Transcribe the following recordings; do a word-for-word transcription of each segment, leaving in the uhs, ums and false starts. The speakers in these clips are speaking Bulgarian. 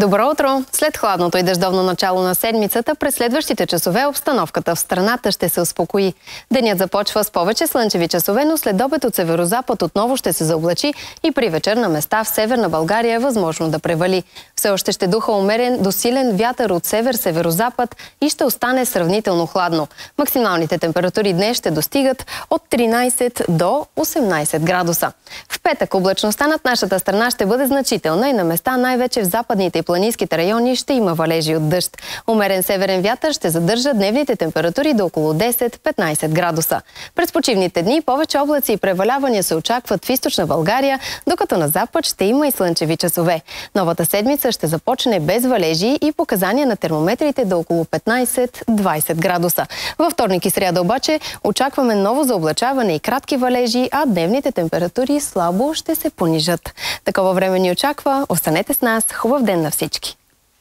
Добро утро! След хладното и дъждовно начало на седмицата, през следващите часове обстановката в страната ще се успокои. Денят започва с повече слънчеви часове, но след обед от северозапад отново ще се заоблачи и при вечер на места в северна България е възможно да превали. Все още ще духа умерен до силен вятър от север-северозапад и ще остане сравнително хладно. Максималните температури днес ще достигат от тринайсет до осемнайсет градуса. В петък облачността над нашата страна ще бъде значителна и на места най-вече в западните и планинските райони ще има валежи от дъжд. Умерен северен вятър ще задържа дневните температури до около десет-петнайсет градуса. През почивните дни повече облаци и превалявания се очакват в източна България, докато на запад ще има и слънчеви часове. Новата седмица ще започне без валежи и показания на термометрите до около петнайсет-двайсет градуса. Във вторник и сряда обаче очакваме ново заоблачаване и кратки валежи, а дневните температури слабо ще се понижат. Такова време ни очаква. Останете с нас. Хубав ден на всички!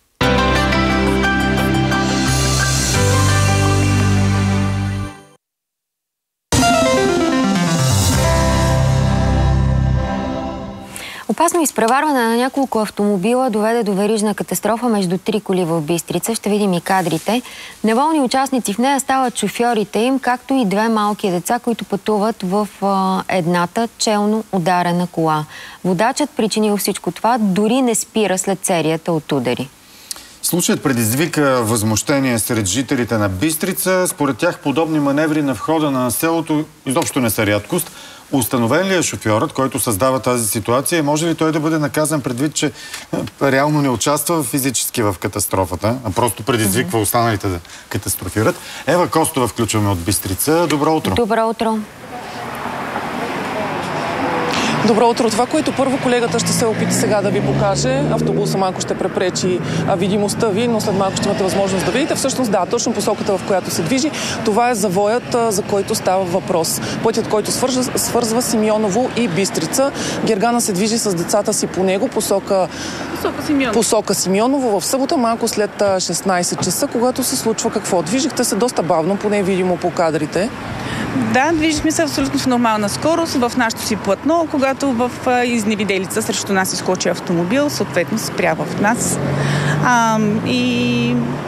Опасно изпреварване на няколко автомобила доведе до верижна катастрофа между три коли в Бистрица. Ще видим и кадрите. Неволни участници в нея стават шофьорите им, както и две малки деца, които пътуват в а, едната челно ударена кола. Водачът, причинил всичко това, дори не спира след серията от удари. Случаят предизвика възмущение сред жителите на Бистрица. Според тях подобни маневри на входа на селото изобщо не са рядкост. Установен ли е шофьорът, който създава тази ситуация и може ли той да бъде наказан предвид, че реално не участва физически в катастрофата, а просто предизвиква останалите да катастрофират? Ева Костова включваме от Бистрица. Добро утро! Добро утро! Добро утро. Това, което първо колегата ще се опита сега да ви покаже, автобуса малко ще препречи видимостта ви, но след малко ще имате възможност да видите. Всъщност, да, точно посоката, в която се движи, това е завоят, за който става въпрос. Пътят, който свързва, свързва Симеоново и Бистрица. Гергана се движи с децата си по него, посока, посока, Симеоново. посока Симеоново в събота, малко след шестнайсет часа, когато се случва какво? Движихте се доста бавно, поне видимо по кадрите. Да, движихме се абсолютно в нормална скорост в нашото си платно, когато в изневиделица срещу нас изскочи автомобил, съответно спря в нас. А, и,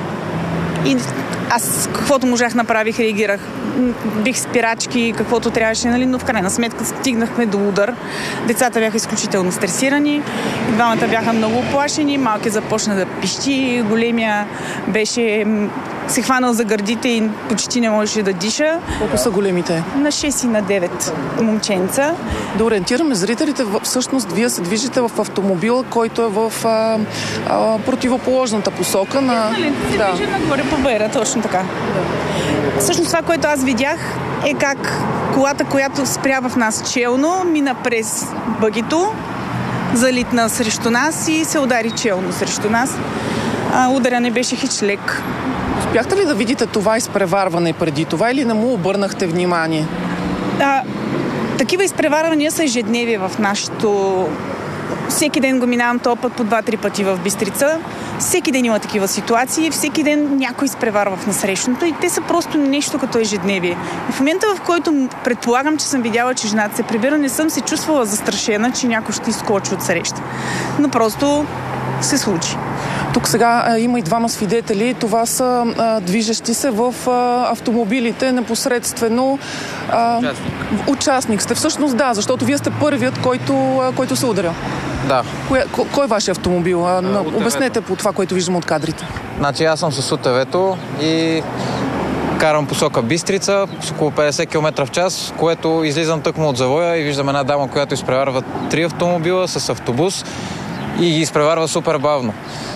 и аз каквото можах направих, реагирах. Бих спирачки, каквото трябваше, нали? Но в крайна сметка стигнахме до удар. Децата бяха изключително стресирани, двамата бяха много оплашени, малкият започна да пищи, големия беше се хванал за гърдите и почти не можеше да диша. Колко са големите? На шест и на девет момченца. Да ориентираме зрителите, всъщност вие се движите в автомобила, който е в а, а, противоположната посока на... Нали, се да. движи нагоре по Бера, точно така. Да. Всъщност това, което аз видях, е как колата, която спря в нас челно, мина през бъгито, залитна срещу нас и се удари челно срещу нас. А, ударя не беше хич лек. Успяхте ли да видите това изпреварване преди това или не му обърнахте внимание? А, такива изпреварвания са ежедневие в нашото... Всеки ден го минавам този път по два-три пъти в Бистрица. Всеки ден има такива ситуации, всеки ден някой изпреварва в насрещното и те са просто нещо като ежедневие. И в момента, в който предполагам, че съм видяла, че жената се прибира, не съм се чувствала застрашена, че някой ще изскочи от среща. Но просто се случи. Тук сега а, има и двама свидетели. Това са а, движещи се в а, автомобилите непосредствено. А, участник. Участник сте. Всъщност да, защото вие сте първият, който, а, който се ударя. Да. Кой, кой, кой е вашия автомобил? А, на, обяснете по това, което виждам от кадрите. Значи аз съм с УТВ-то и карам посока Бистрица с около петдесет километра в час, което излизам тъкмо от завоя и виждам една дама, която изпреварва три автомобила с автобус и ги изпреварва супер бавно.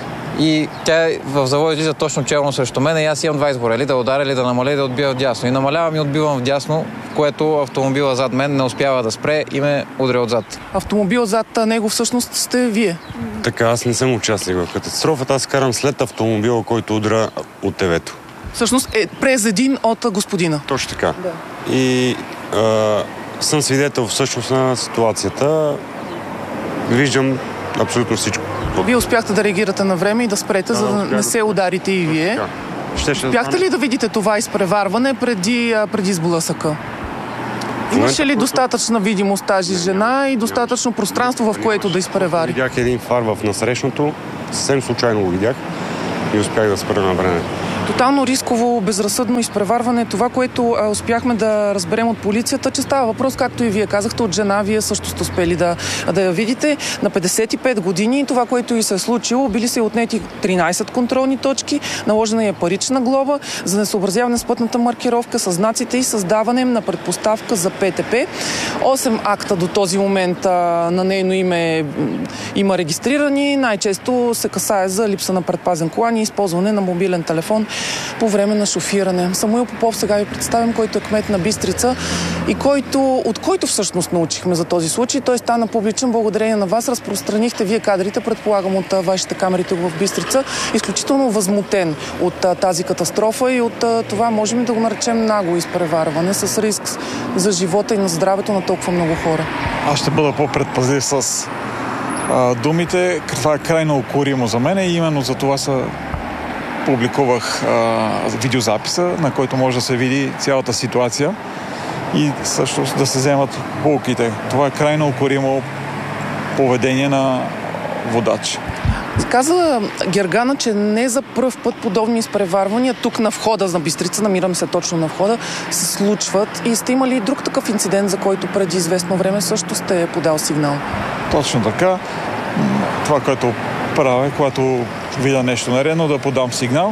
И тя в завоя излиза точно челно срещу мен и аз имам два избора. Или да ударя, или да намаля, или да отбия вдясно. И намалявам и отбивам вдясно, в което автомобила зад мен не успява да спре и ме удря отзад. Автомобил зад него всъщност сте вие? Така, аз не съм участник в катастрофата. Аз карам след автомобила, който удра от ТВ-то. Всъщност е през един от господина? Точно така. Да. И а, съм свидетел всъщност на ситуацията. Виждам абсолютно всичко. Вие успяхте да реагирате на време и да спрете, да, за да не се ударите и вие. Ще, ще успяхте ли да видите това изпреварване преди, преди сблъсъка? Имаше ли достатъчна видимост тази жена и достатъчно пространство, в което да изпревари? Видях един фар в насрещното, съвсем случайно го видях и успях да спра на време. Тотално рисково, безразсъдно изпреварване. Това, което а, успяхме да разберем от полицията, че става въпрос, както и вие казахте, от жена. Вие също сте успели да, да я видите. На петдесет и пет години това, което и се е случило, били се отнети тринайсет контролни точки, наложена е парична глоба за несъобразяване с пътната маркировка, с знаците и създаване на предпоставка за ПТП. осем акта до този момент а, на нейно име има регистрирани. Най-често се касае за липса на предпазен колан и използване на мобилен телефон по време на шофиране. Самуил Попов сега ви представям, който е кмет на Бистрица и който, от който всъщност научихме за този случай. Той стана публичен благодарение на вас. Разпространихте вие кадрите, предполагам, от вашите камерите в Бистрица. Изключително възмутен от а, тази катастрофа и от а, това можем да го наречем нагло изпреварване с риск за живота и на здравето на толкова много хора. Аз ще бъда по-предпазлив с а, думите. Това е крайно укоримо за мен и именно за това са публикувах а, видеозаписа, на който може да се види цялата ситуация и също да се вземат полуките. Това е крайно укоримо поведение на водач. Каза Гергана, че не за пръв път подобни изпреварвания тук на входа на Бистрица, намирам се точно на входа, се случват. И сте имали друг такъв инцидент, за който преди известно време също сте подал сигнал? Точно така. Това, което правя, когато видя нещо нередно, да подам сигнал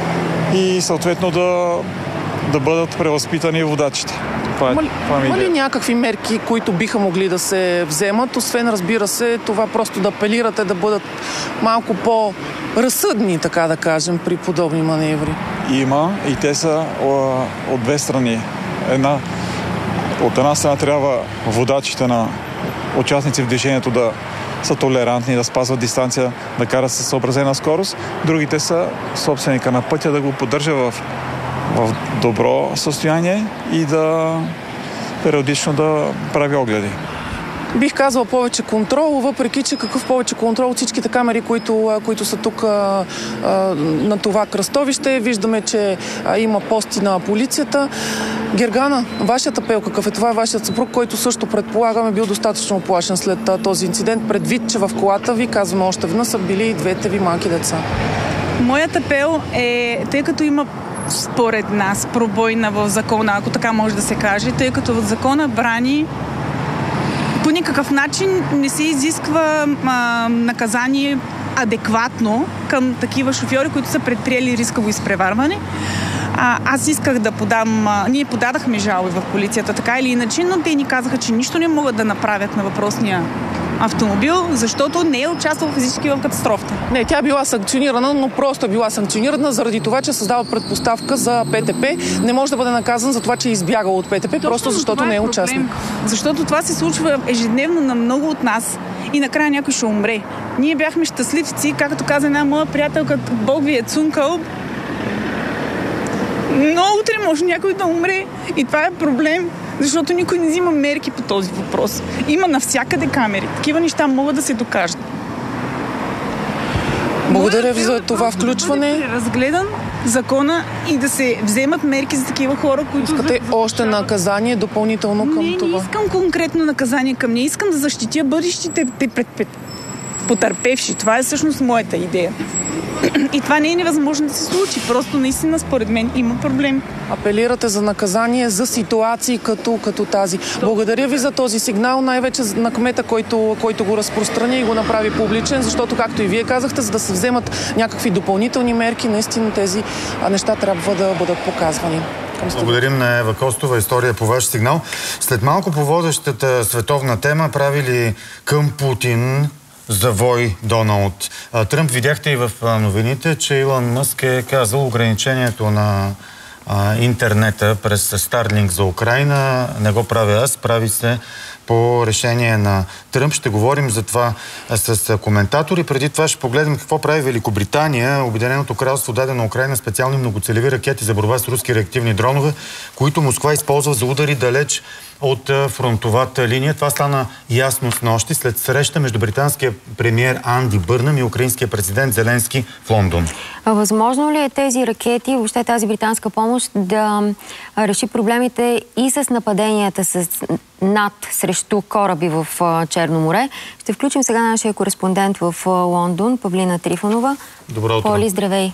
и съответно да, да бъдат превъзпитани водачите. Това е, има ли, това ми има ли идея. някакви мерки, които биха могли да се вземат, освен, разбира се, това просто да апелирате да бъдат малко по-разсъдни, така да кажем, при подобни маневри? Има и те са а, от две страни. Една, от една страна трябва водачите на участници в движението да са толерантни, да спазват дистанция, да карат със съобразена скорост. Другите са собственика на пътя да го поддържа в, в добро състояние и да периодично да прави огледи. Бих казала повече контрол, въпреки че какъв повече контрол от всичките камери, които, които са тук а, а, на това кръстовище. Виждаме, че а, има пости на полицията. Гергана, вашият апел какъв е? Това е вашият съпруг, който също предполагам е бил достатъчно оплашен след а, този инцидент, предвид, че в колата ви, казваме още веднъж, са били и двете ви малки деца. Моят апел е, тъй като има според нас пробойна в закона, ако така може да се каже, тъй като в закона брани по никакъв начин не се изисква а, наказание адекватно към такива шофьори, които са предприели рисково изпреварване. А, аз исках да подам... А, ние подадахме жалби в полицията, така или иначе, но те ни казаха, че нищо не могат да направят на въпросния автомобил, защото не е участвал физически в катастрофата. Не, тя е била санкционирана, но просто е била санкционирана заради това, че създава предпоставка за ПТП. Не може да бъде наказан за това, че е избягал от ПТП, точно просто защото не е, е участник. Защото това се случва ежедневно на много от нас и накрая някой ще умре. Ние бяхме щастливци, както каза една моя приятелка, Бог ви е цункал, но утре може някой да умре и това е проблем, защото никой не взима мерки по този въпрос. Има навсякъде камери. Такива неща могат да се докажат. Благодаря ви за това включване. Да бъде преразгледан закона и да се вземат мерки за такива хора, които... Искате още наказание допълнително към не, това? Не искам конкретно наказание към нея. Искам да защитя бъдещите потърпевши. Това е всъщност моята идея. И това не е невъзможно да се случи. Просто наистина, според мен, има проблем. Апелирате за наказание за ситуации като, като тази. Благодаря ви за този сигнал, най-вече на кмета, който, който го разпространи и го направи публичен, защото, както и вие казахте, за да се вземат някакви допълнителни мерки, наистина тези неща трябва да бъдат показвани. Благодарим на Ева Костова. История по ваш сигнал. След малко по водещата световна тема, правили към Путин завой Доналд Тръмп. Видяхте и в новините, че Илон Мъск е казал ограничението на а, интернета през Starlink за Украйна. Не го правя аз, прави се по решение на Тръмп. Ще говорим за това с коментатори. Преди това ще погледнем какво прави Великобритания. Обединеното кралство даде на Украйна специални многоцелеви ракети за борба с руски реактивни дронове, които Москва използва за удари далеч от фронтовата линия. Това стана ясно с нощи след среща между британския премиер Анди Бърнъм и украинския президент Зеленски в Лондон. А възможно ли е тези ракети, въобще тази британска помощ да реши проблемите и с нападенията с над срещу кораби в Черно море? Ще включим сега нашия кореспондент в Лондон, Павлина Трифонова. Добро утро. Поли, здравей!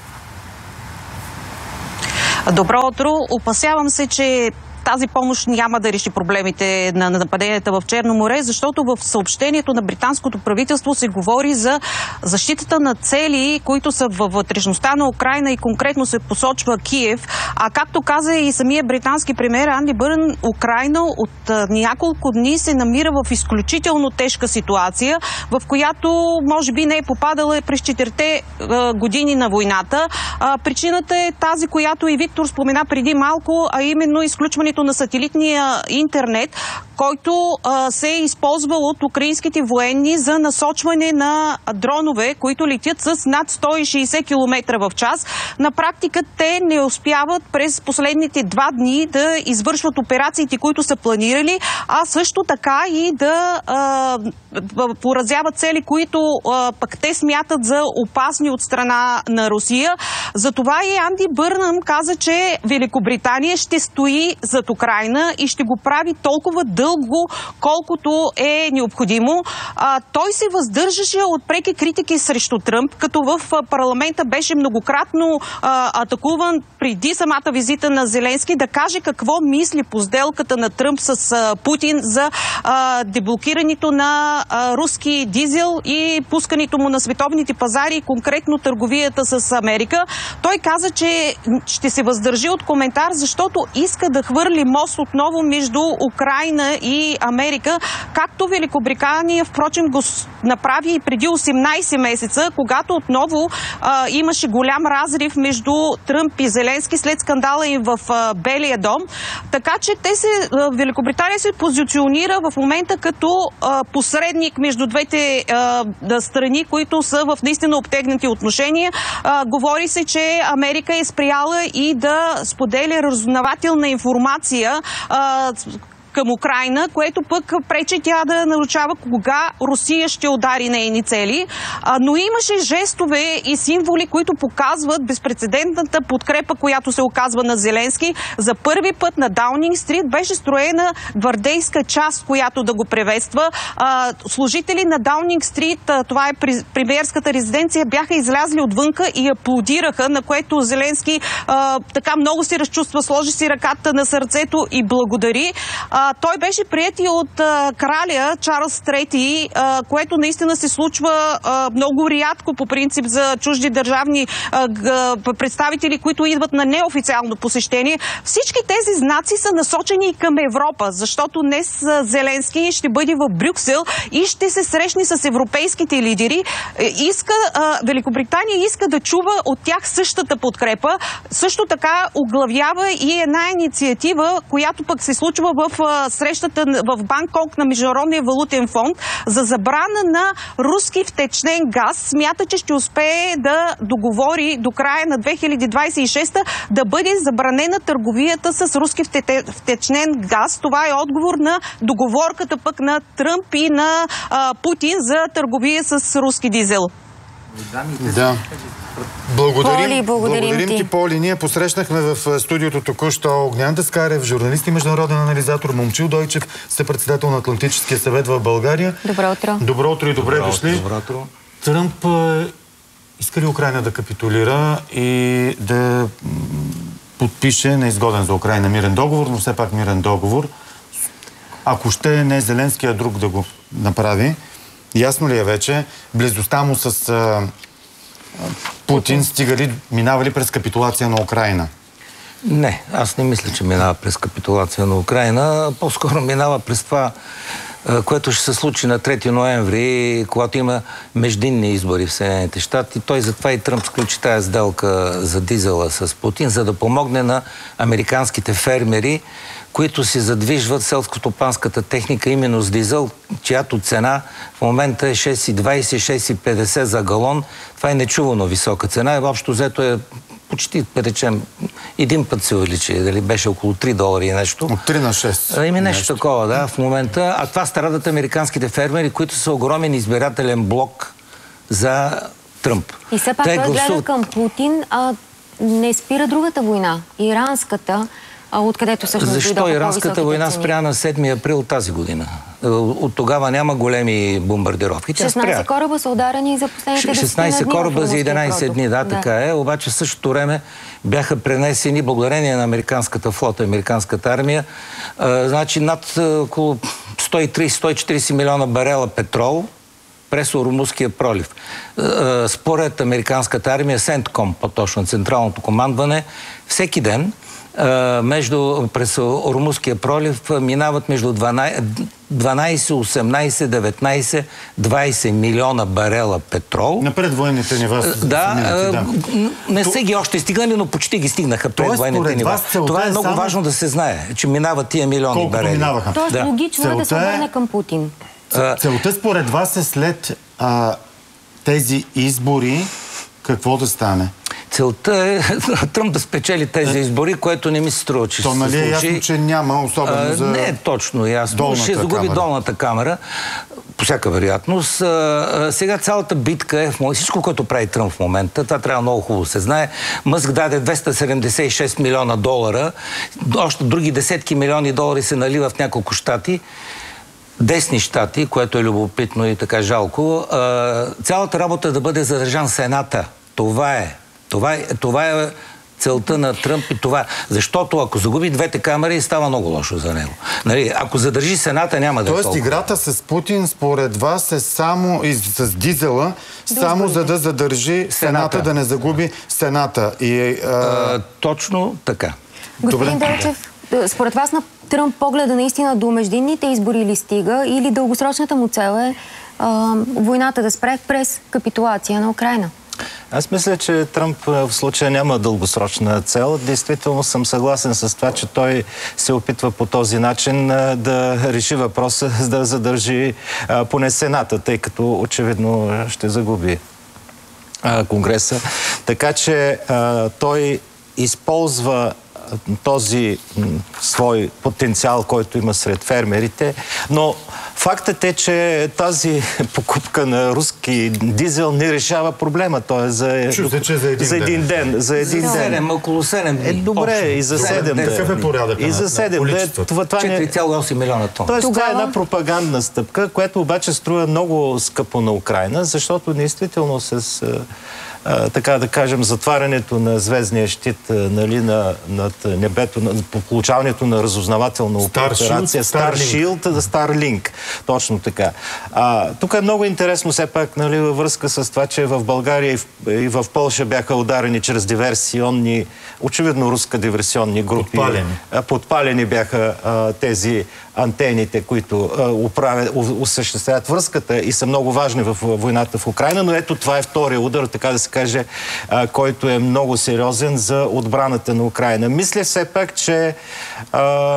Добро утро! Опасявам се, че тази помощ няма да реши проблемите на нападенията в Черно море, защото в съобщението на британското правителство се говори за защитата на цели, които са във вътрешността на Украйна и конкретно се посочва Киев. А както каза и самия британски премиер Анди Бърнъм, Украйна от няколко дни се намира в изключително тежка ситуация, в която може би не е попадала през четирите години на войната. Причината е тази, която и Виктор спомена преди малко, а именно изключване на сателитния интернет, който а, се е използвал от украинските военни за насочване на дронове, които летят с над сто и шейсет километра в час. На практика те не успяват през последните два дни да извършват операциите, които са планирали, а също така и да а, поразяват цели, които а, пък те смятат за опасни от страна на Русия. Затова и Анди Бърнъм каза, че Великобритания ще стои зад Украйна и ще го прави толкова дълго, колкото е необходимо. А, той се въздържаше от преки критики срещу Тръмп, като в парламента беше многократно а, атакуван преди самата визита на Зеленски да каже какво мисли по сделката на Тръмп с а, Путин за а, деблокирането на а, руски дизел и пускането му на световните пазари, конкретно търговията с Америка. Той каза, че ще се въздържи от коментар, защото иска да хвърли мост отново между Украйна и Америка, както Великобритания, впрочем, го направи и преди осемнайсет месеца, когато отново а, имаше голям разрив между Тръмп и Зеленски след скандала им в а, Белия дом. Така че те се, а, Великобритания се позиционира в момента като а, посредник между двете а, страни, които са в наистина обтегнати отношения. А, говори се, че Америка е спряла и да споделя разузнавателна информация а, към Украйна, което пък пречи тя да нарушава кога Русия ще удари нейни цели. А, но имаше жестове и символи, които показват безпрецедентната подкрепа, която се оказва на Зеленски. За първи път на Даунинг Стрит беше строена гвардейска част, която да го приветства. А, служители на Даунинг Стрит, а, това е премиерската резиденция, бяха излязли отвънка и аплодираха, на което Зеленски а, така много се разчувства, сложи си ръката на сърцето и благодари. А, той беше приет и от а, краля Чарлз трети, а, което наистина се случва а, много рядко по принцип за чужди държавни а, г, представители, които идват на неофициално посещение. Всички тези знаци са насочени и към Европа, защото днес а, Зеленски ще бъде в Брюксел и ще се срещне с европейските лидери. Е, иска, а, Великобритания иска да чува от тях същата подкрепа. Също така оглавява и една инициатива, която пък се случва в срещата в Банкок на Международния валутен фонд за забрана на руски втечнен газ. Смята, че ще успее да договори до края на две хиляди двадесет и шеста да бъде забранена търговията с руски втечнен газ. Това е отговор на договорката пък на Тръмп и на а, Путин за търговия с руски дизел. Да. Благодарим, Поли, благодарим, благодарим ти, ти, Поли. Ние посрещнахме в студиото току-що Огнян Даскарев, журналист и международен анализатор, Момчил Дойчев, съпредседател на Атлантическия съвет в България. Добро утро. Добро утро и добре дошли. Добро утро. Тръмп иска ли Украйна да капитулира и да подпише неизгоден за Украйна мирен договор, но все пак мирен договор? Ако ще не Зеленски, а друг да го направи, ясно ли е вече близостта му с а, Путин стига ли, минава ли през капитулация на Украйна? Не, аз не мисля, че минава през капитулация на Украйна. По-скоро минава през това, което ще се случи на трети ноември, когато има междинни избори в Съединените щати. Той затова и Тръмп сключи тая сделка за дизела с Путин, за да помогне на американските фермери, които си задвижват селскостопанската техника именно с дизел, чиято цена в момента е шест и двадесет, шест и петдесет за галон. Това е нечувано висока цена и общо взето е почти, да речем, един път се увеличи. Дали беше около три долара и нещо. От три на шест. Ими нещо, нещо такова, да, в момента. А това страдат американските фермери, които са огромен избирателен блок за Тръмп. И все пак той гласуват... гледа към Путин, а не спира другата война. Иранската, откъдето всъщност дойдоха по-високите цени. Защо иранската война спря на седми април тази година? От тогава няма големи бомбардировки. шестнайсет кораба са ударени за последните десет дни. шестнайсет кораба за единайсет дни, да, така е. Обаче в същото време бяха пренесени, благодарение на американската флота, американската армия, а, значи над около сто и трийсет до сто и четирийсет милиона барела петрол през Ормузския пролив. А, според американската армия, Сентком, по-точно Централното командване, всеки ден между, през Ормузския пролив минават между дванайсет, осемнайсет, деветнайсет, двайсет милиона барела петрол. На предвоенните нива. Да, да. Не са ги още стигнали, но почти ги стигнаха предвоенните нива. Това е много само... важно да се знае, че минават тия милиони колко барели. Минаваха? Тоест да. Логично целта е да се обърне към Путин. Целта според вас е след а, тези избори какво да стане? Целта е Тръмп да спечели тези избори, което не ми се струва, че то, се нали случи. е ясно, че няма, особено за... Не е точно ясно. Ще загуби камера. Долната камера, по всяка вероятност. Сега цялата битка е, в... всичко, което прави Тръмп в момента, това трябва много хубаво се знае. Мъск даде двеста седемдесет и шест милиона долара, още други десетки милиони долари се налива в няколко щати, десни щати, което е любопитно и така жалко. Цялата работа е да бъде задържан Сената. Това е. Това е, това е целта на Тръмп и това. Защото ако загуби двете камери, става много лошо за него. Нали, ако задържи Сената, няма да е толкова. Тоест играта с Путин, според вас, е само и с дизела, само за да задържи Сената, Сената да не загуби Сената. И, а... А, точно така. Господин Делчев, според вас на Тръмп погледа наистина до междинните избори ли стига или дългосрочната му цел е а, войната да спре през капитулация на Украйна? Аз мисля, че Тръмп в случая няма дългосрочна цел. Действително съм съгласен с това, че той се опитва по този начин да реши въпроса, да задържи поне Сената, тъй като очевидно ще загуби Конгреса. Така че той използва този свой потенциал, който има сред фермерите, но фактът е, че тази покупка на руски дизел не решава проблема. Той е за, Чуте, че за един, за един ден. ден. За един за ден. около седем дни. Е, добре, Общо. и за седем ден. Какъв е порядък? И за седем ден. четири цяло и осем милиона тона. Тоест, това е една пропагандна стъпка, която обаче струва много скъпо на Украйна, защото действително с... А, така да кажем, затварянето на звездния щит, нали, на, над небето, на, по получаването на разузнавателна операция Starship, Starlink. Точно така. А, тук е много интересно все пак, нали, във връзка с това, че в България и в, и в Полша бяха ударени чрез диверсионни, очевидно руска диверсионни групи. Подпалени. Подпалени бяха а, тези антените, които а, управят, осъществяват връзката и са много важни в войната в Украйна, но ето това е втория удар, така да се каже, а, който е много сериозен за отбраната на Украйна. Мисля все пак, че а,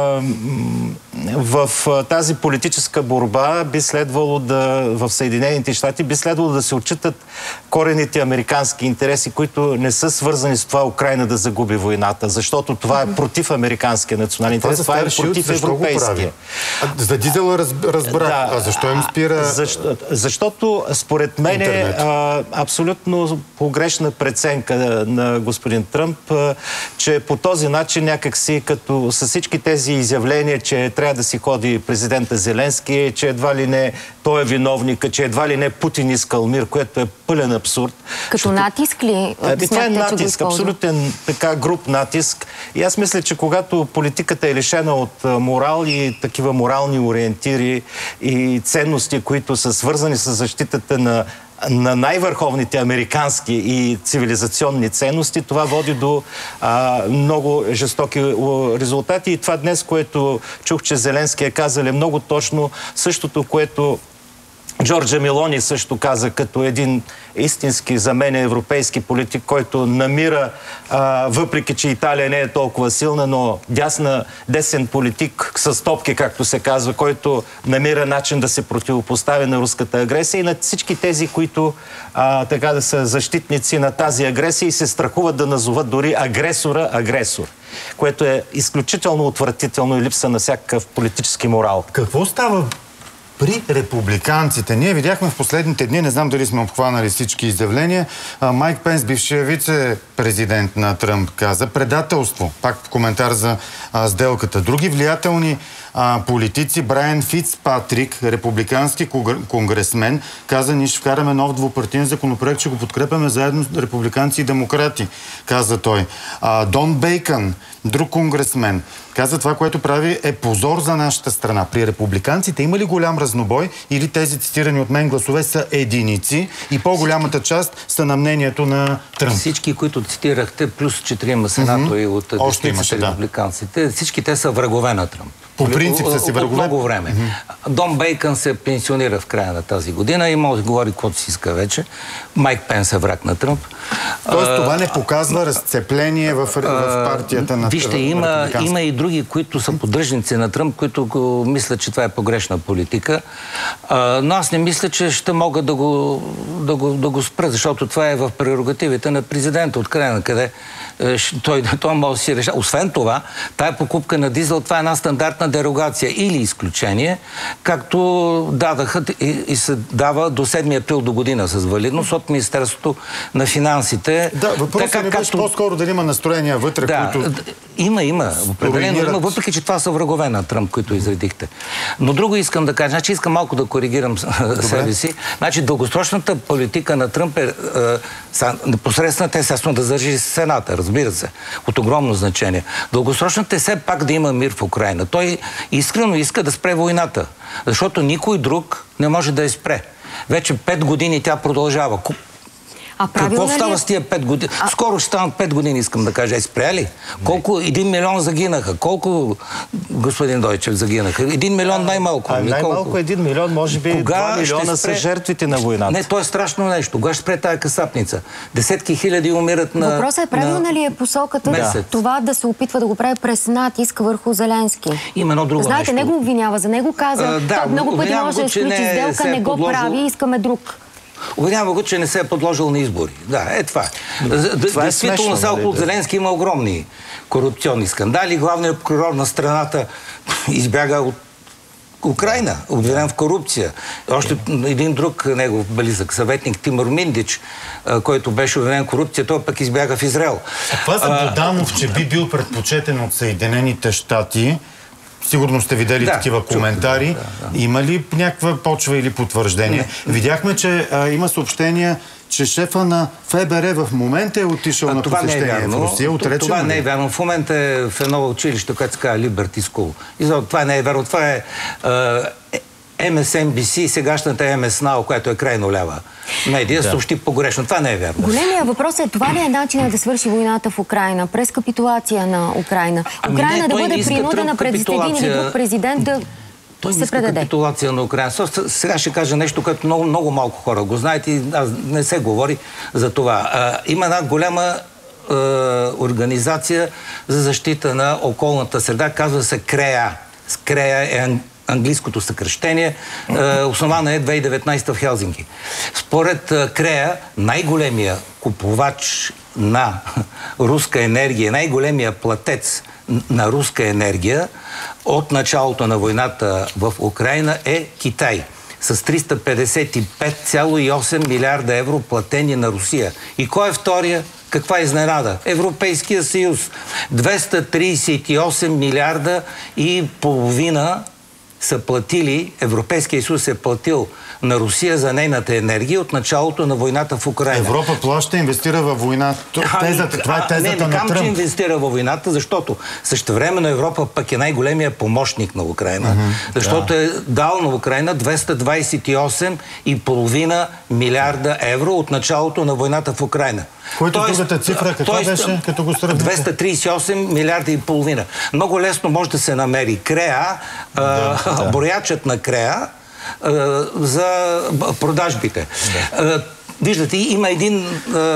в а, тази политическа борба би следвало да, в Съединените щати, би следвало да се отчитат корените американски интереси, които не са свързани с това Украйна да загуби войната, защото това е против американския национален интерес, това е против европейския. За дизела раз, разбрах. Да, а защо им спира... Защо, защото според мен е а, абсолютно погрешна преценка на господин Тръмп, а, че по този начин някакси, като с всички тези изявления, че трябва да си ходи президента Зеленски, че едва ли не той е виновник, че едва ли не Путин искал мир, което е пълен абсурд. Като защото... натиск ли? А, това е натиск, абсолютен така груб натиск. И аз мисля, че когато политиката е лишена от морал и такива морални ориентири и ценности, които са свързани с защитата на на най-върховните американски и цивилизационни ценности, това води до а, много жестоки резултати. И това днес, което чух, че Зеленски е казал, е много точно същото, което Джорджа Мелони също каза като един истински за мен европейски политик, който намира, а, въпреки че Италия не е толкова силна, но дясна, десен политик с топки, както се казва, който намира начин да се противопостави на руската агресия и на всички тези, които а, така да са защитници на тази агресия и се страхуват да назоват дори агресора агресор, което е изключително отвратително и липса на всякакъв политически морал. Какво става при републиканците? Ние видяхме в последните дни, не знам дали сме обхванали всички изявления, Майк Пенс, бившия вице-президент на Тръмп, каза предателство. Пак в коментар за а, сделката. Други влиятелни а, политици, Брайан Фицпатрик, републикански конгресмен, каза, ние ще вкараме нов двупартиен законопроект, ще го подкрепяме заедно с републиканци и демократи, каза той. А, Дон Бейкън, друг конгресмен, каза, това, което прави, е позор за нашата страна. При републиканците има ли голям разнобой или тези цитирани от мен гласове са единици и по-голямата част са на мнението на Тръмп? Всички, които цитирахте, плюс четирима сенатори mm-hmm. от десниците републиканците, да. Всички те са врагове на Тръмп. По принцип са си врагове? Много време. Mm-hmm. Дон Бейкън се пенсионира в края на тази година и може да говори каквото си иска вече. Майк Пенс е враг на Тръмп. Тоест а, това не показва разцепление в, в партията на Вижте, има, има и други, които са поддръжници на Тръмп, които го, мислят, че това е погрешна политика. А, но аз не мисля, че ще мога да го, да го, да го спра, защото това е в прерогативите на президента. От края на къде е, той, той може да си решава. Освен това, тая покупка на дизел, това е една стандартна дерогация или изключение, както дадаха и, и се дава до седми април до година с валидност от Министерството на финансите. Да, въпросът така, ми беше както... по-скоро дали има настроения вътре, да, които... Има, има. Определено има, въпреки че това са врагове на Тръмп, които изредихте. Но друго искам да кажа, значи искам малко да коригирам себе си. Значи дългосрочната политика на Тръмп е непосредствената, естествено, да задържи Сената, разбира се, от огромно значение. Дългосрочната е все пак да има мир в Украйна. Той искрено иска да спре войната, защото никой друг не може да я спре. Вече пет години тя продължава. А какво става ли? с тия пет години? А... Скоро ще станат пет години, искам да кажа. Е, спряли? Колко? Един милион загинаха. Колко, господин Дойчев, загинаха? Един милион най-малко. А най-малко един милион, може би два милиона спре... са жертвите на войната. Не, то е страшно нещо. Кога ще спре тая касапница? Десетки хиляди умират на... Въпросът е правилна ли е посоката да. Това да се опитва да го прави през натиск върху Зеленски? Има едно друго Знаете, нещо. не го обвинява, за него каза, а, да, той много пъти може да изключи сделка, не, не го подложил... прави, искаме друг. Обвинява го, че не се е подложил на избори. Да, е това. Действително, сега около Зеленски има огромни корупционни скандали. Главният прокурор на страната избяга от Украйна, обвинен в корупция. Още един друг негов близък съветник, Тимур Миндич, който беше обвинен в корупция, той пък избяга в Израел. А това за Буданов, че би бил предпочетен от Съединените щати, сигурно сте видели да, такива коментари. Да, да. Има ли някаква почва или потвърждение? Не. Видяхме, че а, има съобщения, че шефа на ФБР в момента е отишъл а, на посещение е в Русия. Отречено това не е вярно. В момента е в едно училище, което се казва Liberty School. И за това не е вярно. Това е Ем Ес Ен Би Си, сегашната Ем Ес Нау, която е крайно лява медия, да. Съобщи погрешно. Това не е вярно. Големия въпрос е, това ли е начинът да свърши войната в Украйна? През капитулация на Украйна. Ами Украйна не, да бъде принудена през един или друг президент да той се предаде. Капитулация на Украйна. Сега ще кажа нещо, което много, много малко хора го знаят и аз не се говори за това. А, има една голяма а, организация за защита на околната среда, казва се КРЕА. КРЕА е английското съкръщение, основана е две хиляди и деветнадесета в Хелзинки. Според КРЕА, най-големия купувач на руска енергия, най-големия платец на руска енергия от началото на войната в Украйна е Китай. С триста петдесет и пет цяло и осем милиарда евро платени на Русия. И кой е втория? Каква изненада? Европейския съюз. двеста тридесет и осем милиарда и половина са платили, Европейския съюз е платил на Русия за нейната енергия от началото на войната в Украйна. Европа плаща, инвестира във войната. Тезата, това е тезата не, не, на Тръмп. Не, че инвестира във войната, защото същевременно Европа пък е най-големия помощник на Украйна. Mm-hmm, защото да. е дал на Украйна двеста двадесет и осем и половина милиарда евро от началото на войната в Украйна. Който другата цифра, каква беше, като го сравните? двеста тридесет и осем милиарда и половина. Много лесно може да се намери КРЕА, да, да. броячът на КРЕА, за продажбите. Да. Виждате, има един,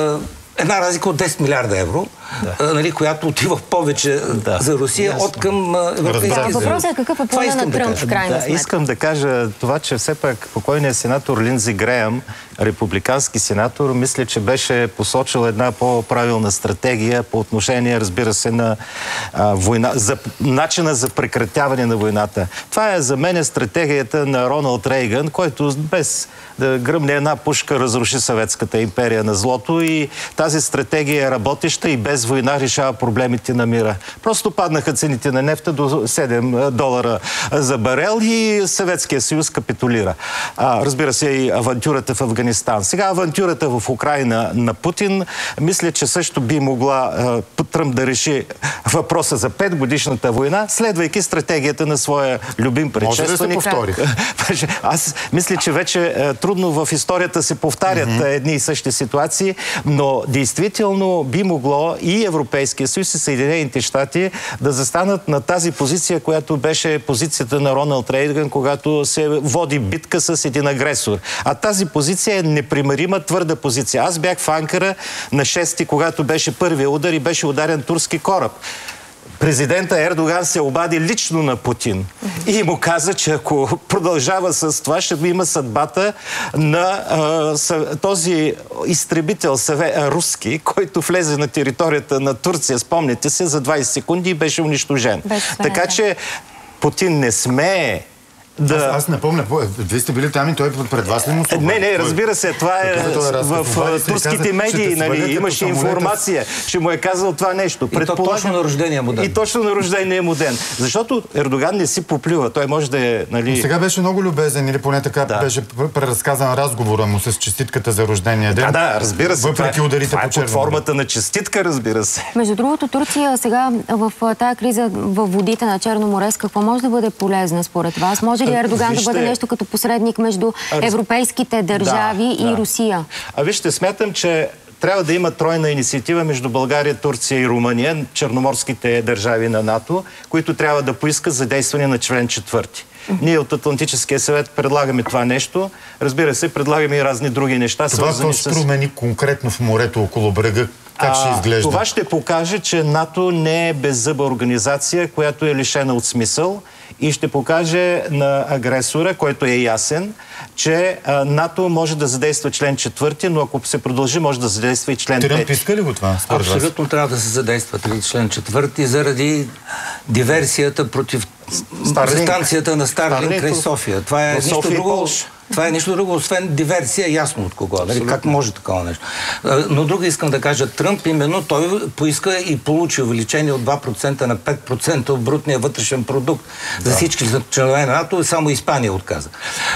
една разлика от десет милиарда евро, да. нали, която отива повече да. за Русия Ясно. от към Европейския съюз. Въпросът е какъв е плана на Тръмп в крайна да, сметка? Искам да кажа това, че все пак покойният сенатор Линдзи Греъм, републикански сенатор, мисля, че беше посочил една по-правилна стратегия по отношение, разбира се, на а, война, за начина за прекратяване на войната. Това е за мен стратегията на Роналд Рейган, който без да гръмне една пушка разруши Съветската империя на злото, и тази стратегия е работеща и без война решава проблемите на мира. Просто паднаха цените на нефта до седем долара за барел и Съветския съюз капитулира. А, разбира се, и авантюрата в Афганистан. Сега авантюрата в Украйна на Путин, мисля, че също би могла а, Тръмп да реши въпроса за петгодишната война, следвайки стратегията на своя любим предшественик. Може да се повтори. Аз мисля, че вече а, трудно в историята се повтарят mm-hmm. едни и същи ситуации, но действително би могло и Европейския съюз и Съединените щати да застанат на тази позиция, която беше позицията на Роналд Рейган, когато се води битка с един агресор. А тази позиция е непримирима твърда позиция. Аз бях в Анкара на шести, когато беше първия удар и беше ударен турски кораб. Президента Ердоган се обади лично на Путин и му каза, че ако продължава с това, ще има съдбата на а, съ, този изтребител съве, а, руски, който влезе на територията на Турция, спомняте се, за двайсет секунди и беше унищожен. Беше, така да. че Путин не смее да... Аз, аз напомня, вие сте били там и той пред вас ли му се Не, не, разбира се, това е в, в турските медии, нали, имаше информация, че му е казал това нещо. И то точно на рождения му ден. И точно на рождения му ден. Защото Ердоган не си поплюва, той може да е, нали... Но сега беше много любезен, или поне така да. беше преразказан разговора му с честитката за рождения ден. Да, да, разбира се. Въпреки ударите по черно. Под формата на честитка, разбира се. Между другото, Турция сега в тая криза в водите на Черно море, какво може да бъде полезна според вас? Може ли Ердоган вижте, да бъде нещо като посредник между европейските държави да, и да. Русия? А вижте, смятам, че трябва да има тройна инициатива между България, Турция и Румъния, черноморските държави на НАТО, които трябва да поискат задействане на член четвърти. Ние от Атлантическия съвет предлагаме това нещо. Разбира се, предлагаме и разни други неща. Това какво ще промени конкретно в морето около брега? Как ще изглежда? Това ще покаже, че НАТО не е беззъба организация, която е лишена от смисъл, и ще покаже на агресора, който е ясен, че а, НАТО може да задейства член четвърти, но ако се продължи, може да задейства и член пети. Тръмп иска ли го това? Абсолютно трябва да се задейства член четвърти заради диверсията против Старлинг. станцията на Старлинг край София. Това е нищо друго. Това е нещо друго, освен диверсия, ясно от кого. Нали? Как може такова нещо? Но друго искам да кажа, Тръмп именно той поиска и получи увеличение от два процента на пет процента от брутния вътрешен продукт да. за всички членове на НАТО, само Испания отказа.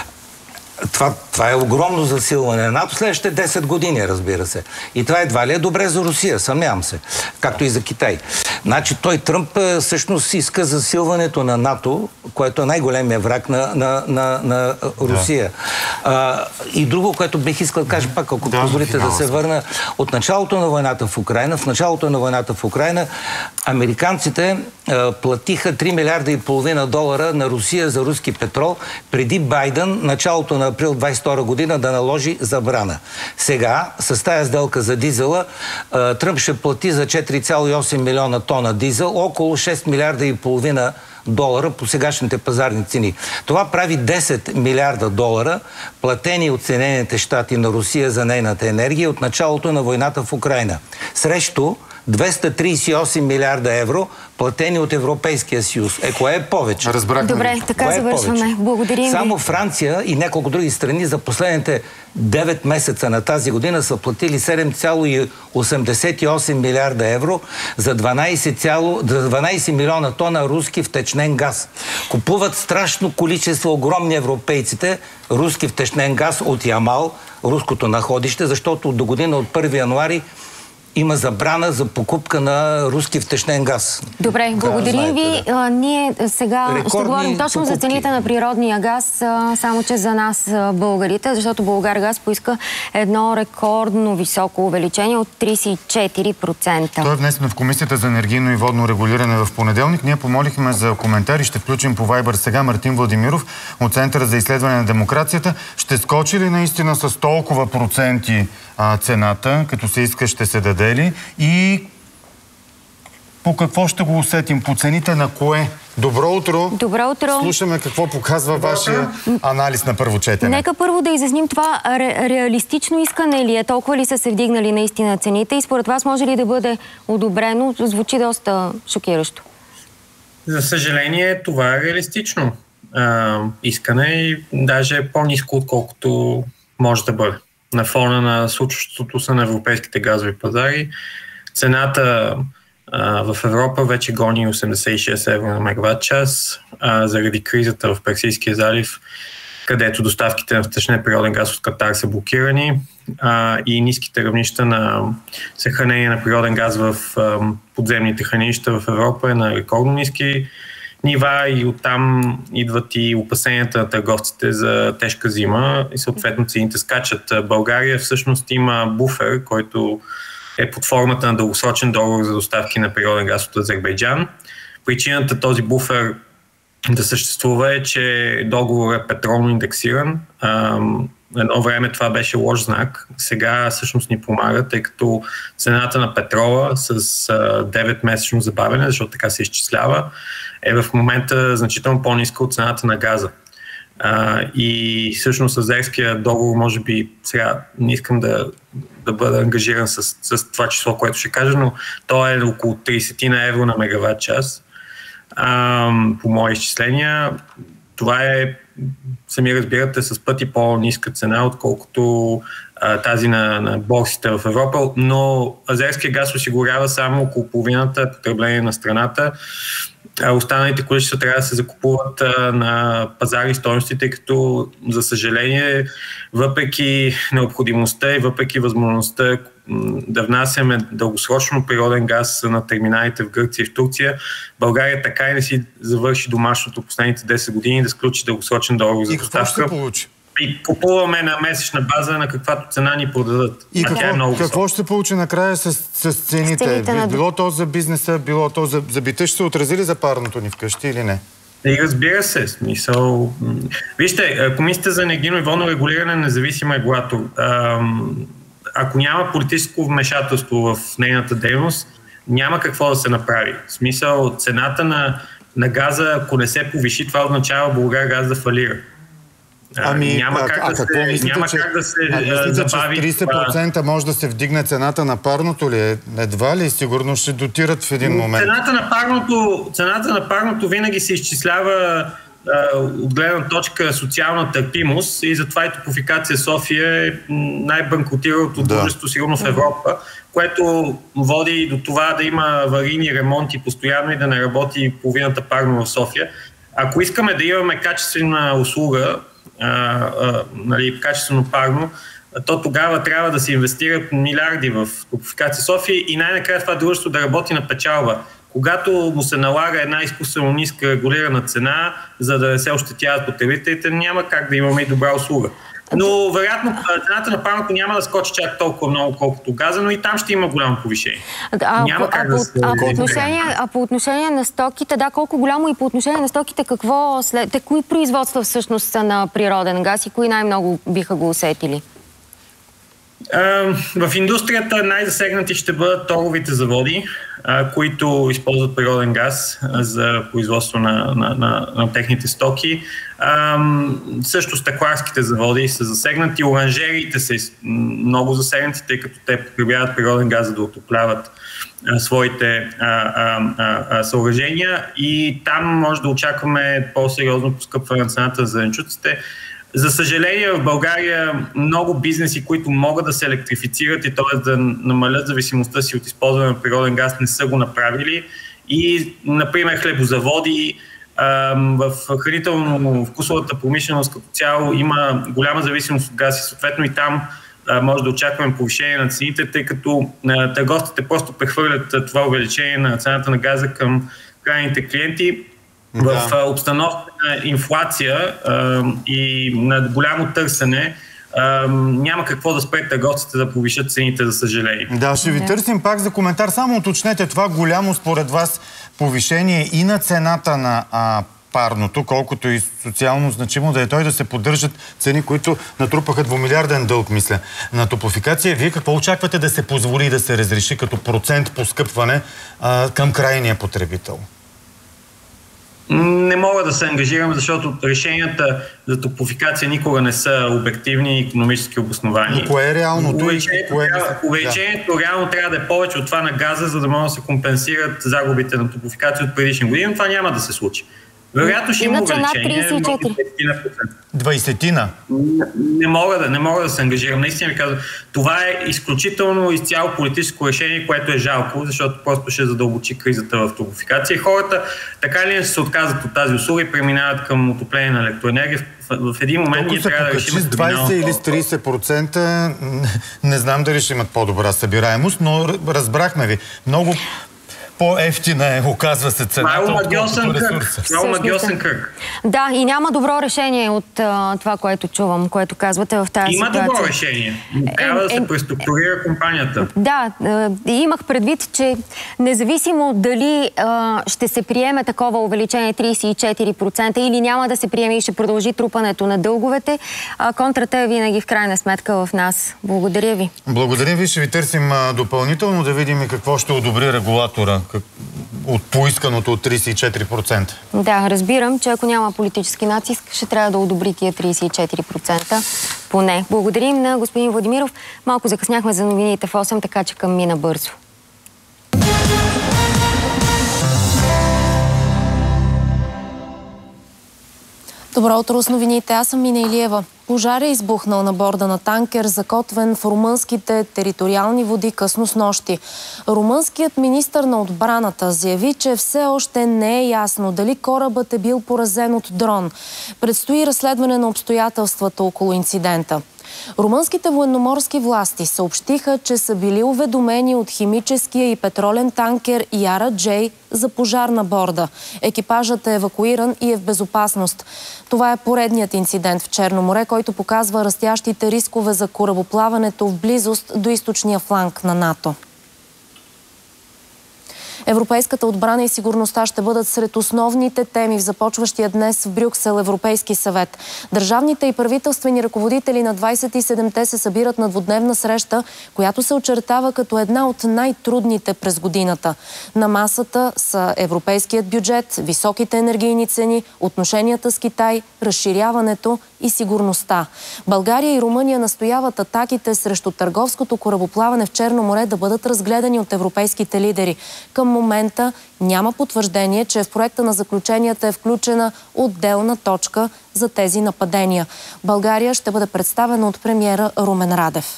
Това, това е огромно засилване на НАТО следващите десет години, разбира се. И това едва ли е добре за Русия, съмнявам се. Както и за Китай. Значи той, Тръмп, всъщност иска засилването на НАТО, което е най-големия враг на, на, на, на Русия. Да. А, и друго, което бих искал да кажа пак, ако да, позволите да се върна. От началото на войната в Украйна, в началото на войната в Украйна, американците а, платиха три милиарда и половина долара на Русия за руски петрол, преди Байден, началото на април двайсет и втора година, да наложи забрана. Сега, с тая сделка за дизела, Тръмп ще плати за четири цяло и осем милиона тона дизел около шест милиарда и половина долара по сегашните пазарни цени. Това прави десет милиарда долара, платени от Съединените щати на Русия за нейната енергия от началото на войната в Украйна. Срещу двеста трийсет и осем милиарда евро, платени от Европейския съюз. Е, кое е повече? Разбрахме. Добре, така кое завършваме. Е Благодарим ви. Само Франция и няколко други страни за последните девет месеца на тази година са платили седем цяло осемдесет и осем милиарда евро за дванайсет милиона тона руски втечнен газ. Купуват страшно количество, огромни европейците, руски втечнен газ от Ямал, руското находище, защото до година от първи януари има забрана за покупка на руски втечнен газ. Добре, благодарим ви. А, ние сега Рекордни ще говорим точно покупки. за цените на природния газ, а, само че за нас а, българите, защото Булгаргаз поиска едно рекордно високо увеличение от тридесет и четири процента. То е внесено в Комисията за енергийно и водно регулиране в понеделник. Ние помолихме за коментари. Ще включим по Вайбър сега Мартин Владимиров от Центъра за изследване на демокрацията. Ще скочи ли наистина с толкова проценти а, цената, като се иска ще се даде ли? И по какво ще го усетим? По цените на кое? Добро утро! Добро утро! Слушаме какво показва вашия анализ на първо четене. Нека първо да изясним това ре, реалистично искане ли е, толкова ли са се вдигнали наистина цените и според вас може ли да бъде одобрено? Звучи доста шокиращо. За съжаление, това е реалистично а, искане и даже е по-ниско, отколкото може да бъде. На фона на случващото се на европейските газови пазари, цената а, в Европа вече гони осемдесет и шест евро на мегаватт час а, заради кризата в Персийския залив, където доставките на втечнен природен газ от Катар са блокирани а, и ниските равнища на съхранение на природен газ в а, подземните хранилища в Европа е на рекордно ниски нива и оттам идват и опасенията на търговците за тежка зима и съответно цените скачат. България всъщност има буфер, който е под формата на дългосрочен договор за доставки на природен газ от Азербайджан. Причината този буфер да съществува е, че договор е петролно индексиран. Едно време това беше лош знак. Сега всъщност ни помага, тъй като цената на петрола с деветмесечно забавяне, защото така се изчислява, е в момента значително по-ниска от цената на газа. А, и всъщност азерския договор, може би сега не искам да, да бъда ангажиран с, с това число, което ще кажа, но то е около тридесет евро на мегаватт час. А, по мои изчисления, това е, сами разбирате, с пъти по-ниска цена, отколкото а, тази на, на борсите в Европа, но азерския газ осигурява само около половината потребление на страната. А останалите количества трябва да се закупуват а, на пазари стойности, тъй като, за съжаление, въпреки необходимостта и въпреки възможността да внасяме дългосрочно природен газ на терминалите в Гърция и в Турция, България така и не си завърши домашното последните десет години да сключи дългосрочен договор за доставка. И какво ще получи? И купуваме на месечна база на каквато цена ни продадат. И а какво, тя е много какво ще получи накрая с, с цените? цените на... Било то за бизнеса, било то за, за бита, ще се отразили за парното ни вкъщи или не? И разбира се, смисъл. Вижте, Комисията за енергийно и водно регулиране е независим регулатор. Ако няма политическо вмешателство в нейната дейност, няма какво да се направи. В смисъл, цената на, на газа, ако не се повиши, това означава Булгаргаз да фалира. Ами, няма а, как, а, да, се, мислите, няма че, как да се а, мислите, забави. Че тридесет процента може да се вдигне цената на парното ли? Едва ли? Сигурно ще дотират в един момент. Цената на парното, цената на парното винаги се изчислява а, от гледна точка социална търпимост и затова и Топлофикация София е най-банкротиралото да. дружество сигурно в Европа, което води до това да има аварийни ремонти постоянно и да не работи половината парно в София. Ако искаме да имаме качествена услуга, А, а, нали, качествено парно, то тогава трябва да се инвестират милиарди в Топлофикация София и най-накрая това дружество да работи на печалба. Когато му се налага една изкуствено ниска регулирана цена, за да не се ощетяват потребителите, няма как да имаме и добра услуга. Но вероятно цената на парното няма да скочи чак толкова много, колкото газа, но и там ще има голямо повишение. А, няма а, как а, да по, се... а, по отношение, а по отношение на стоките, да, колко голямо и по отношение на стоките, какво след... Те, кои производства всъщност са на природен газ и кои най-много биха го усетили? В индустрията най-засегнати ще бъдат торовите заводи, които използват природен газ за производство на, на, на, на техните стоки. Също стъкларските заводи са засегнати, оранжериите са много засегнати, тъй като те потребяват природен газ, за да отопляват своите а, а, а, съоръжения и там може да очакваме по-сериозно поскъпване на цената за зеленчуците. За съжаление, в България много бизнеси, които могат да се електрифицират и т.е. да намалят зависимостта си от използване на природен газ, не са го направили. И, например, хлебозаводи, в хранително-вкусовата промишленост като цяло има голяма зависимост от газ и съответно и там а, може да очакваме повишение на цените, тъй като а, търговците просто прехвърлят а, това увеличение на цената на газа към крайните клиенти. Да. В а, обстановка на инфлация а, и на голямо търсене а, няма какво да спре търговците да повишат цените, за съжаление. Да, ще ви да. търсим пак за коментар. Само уточнете това голямо според вас повишение и на цената на а, парното, колкото и социално значимо да е той, да се поддържат цени, които натрупаха двумилиарден дълг, мисля, на Топлофикация. Вие какво очаквате да се позволи да се разреши като процент поскъпване а, към крайния потребител? Не мога да се ангажирам, защото решенията за Топлофикация никога не са обективни и икономически обосновани. Но кое е реалното? Увеличението, кое... трябва, увеличението да. реално трябва да е повече от това на газа, за да могат да се компенсират загубите на Топлофикация от предишни години, но това няма да се случи. Вероятно ще има увеличение. двайсетина. Не, не, мога да, не мога да се ангажирам. Наистина ви казвам, това е изключително изцяло политическо решение, което е жалко, защото просто ще задълбочи кризата в Топлофикация. Хората така ли не се отказват от тази услуга и преминават към отопление на електроенергия. В, в един момент ние трябва да решим... с двайсет или с трийсет процента, не знам дали ще имат по-добра събираемост, но разбрахме ви. Много по-ефтина е, оказва се цената. Много магиосен кръг. Много магиосен кръг. Да, и няма добро решение от а, това, което чувам, което казвате в тази Има ситуация. Има добро решение. Трябва е, да се е, преструктурира компанията. Да, е, имах предвид, че независимо дали а, ще се приеме такова увеличение трийсет и четири процента или няма да се приеме и ще продължи трупането на дълговете, а, контрата е винаги в крайна сметка в нас. Благодаря ви. Благодаря ви. Ще ви търсим а, допълнително да видим и какво ще одобри регулатора от поисканото от трийсет и четири процента. Да, разбирам, че ако няма политически натиск, ще трябва да одобри тия трийсет и четири процента поне. Благодарим на господин Владимиров. Малко закъсняхме за новините в осем, така че към мина бързо. Добро утро с новините. Аз съм Мина Илиева. Пожар е избухнал на борда на танкер, закотвен в румънските териториални води късно снощи. Румънският министър на отбраната заяви, че все още не е ясно дали корабът е бил поразен от дрон. Предстои разследване на обстоятелствата около инцидента. Румънските военноморски власти съобщиха, че са били уведомени от химическия и петролен танкер Яра Джей за пожар на борда. Екипажът е евакуиран и е в безопасност. Това е поредният инцидент в Черно море, който показва растящите рискове за корабоплаването в близост до източния фланг на НАТО. Европейската отбрана и сигурността ще бъдат сред основните теми в започващия днес в Брюксел Европейски съвет. Държавните и правителствени ръководители на двайсет и седемте се събират на двудневна среща, която се очертава като една от най-трудните през годината. На масата са европейският бюджет, високите енергийни цени, отношенията с Китай, разширяването и сигурността. България и Румъния настояват атаките срещу търговското корабоплаване в Черно море да бъдат разгледани от европейските лидери. Към момента няма потвърждение, че в проекта на заключенията е включена отделна точка за тези нападения. България ще бъде представена от премиера Румен Радев.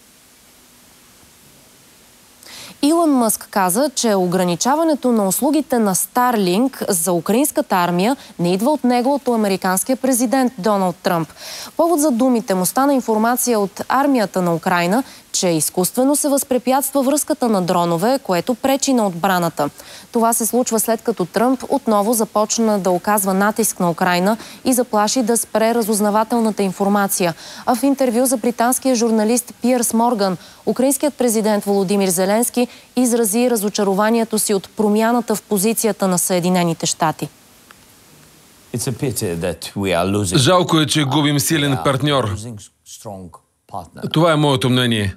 Илон Мъск каза, че ограничаването на услугите на Starlink за украинската армия не идва от него, от американския президент Доналд Тръмп. Повод за думите му стана информация от армията на Украйна, че изкуствено се възпрепятства връзката на дронове, което пречи на отбраната. Това се случва след като Тръмп отново започна да оказва натиск на Украйна и заплаши да спре разузнавателната информация. А в интервю за британския журналист Пиърс Морган, украинският президент Володимир Зеленски изрази разочарованието си от промяната в позицията на Съединените щати. Жалко е, че губим силен партньор. Това е моето мнение.